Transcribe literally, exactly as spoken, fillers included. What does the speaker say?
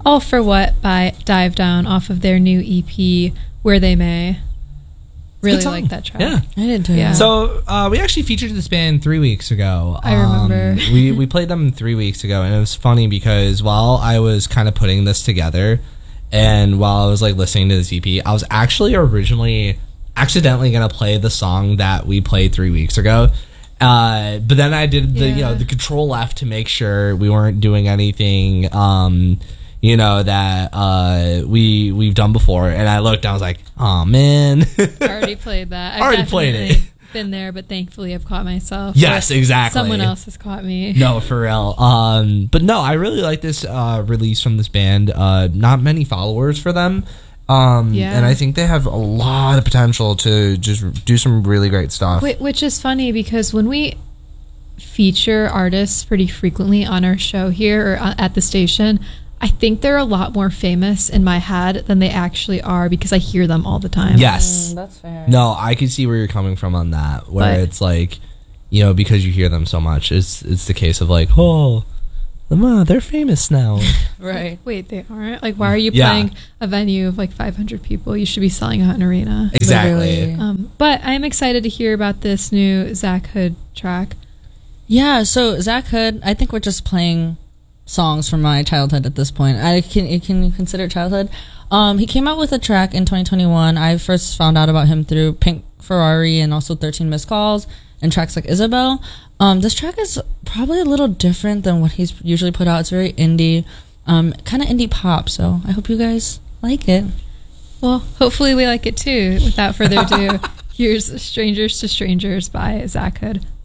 All For What by Dive Down off of their new E P, Where They May. Really like that track. Yeah, I did too. Yeah. So uh, we actually featured this band three weeks ago. I remember. Um, we we played them three weeks ago, and it was funny because while I was kind of putting this together, and while I was like listening to this E P, I was actually originally accidentally gonna play the song that we played three weeks ago. Uh, but then I did the Yeah. you know the control F to make sure we weren't doing anything. Um, you know, that uh, we, we've done before. And I looked, I was like, oh, man. I already played that. I've Already played it. Been there, but thankfully I've caught myself. Yes, exactly. Someone else has caught me. No, for real. Um, but no, I really like this uh, release from this band. Uh, not many followers for them. Um, Yeah. And I think they have a lot of potential to just do some really great stuff. Wh- Which is funny because when we feature artists pretty frequently on our show here or uh, at the station, I think they're a lot more famous in my head than they actually are because I hear them all the time. Yes. Mm, that's fair. No, I can see where you're coming from on that. Where But- it's like, you know, because you hear them so much, it's it's the case of like, oh, Lamar, they're famous now. Right. Wait, they aren't? Like, why are you Yeah. playing a venue of like five hundred people? You should be selling out an arena. Exactly. Literally. Um, but I'm excited to hear about this new Zach Hood track. Yeah, so Zach Hood, I think we're just playing songs from my childhood at this point. I can you can consider childhood. Um, he came out with a track in twenty twenty-one. I first found out about him through Pink Ferrari and also thirteen Missed Calls and tracks like Isabel. Um, this track is probably a little different than what he's usually put out. It's very indie, um, kind of indie pop. So I hope you guys like it. Well, hopefully we like it too. Without further ado, here's Strangers to Strangers by Zach Hood.